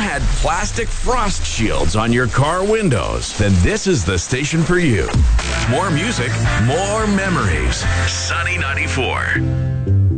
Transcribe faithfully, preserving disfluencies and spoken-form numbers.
had plastic frost shields on your car windows, then this is the station for you. More music, more memories. Sunny ninety-four.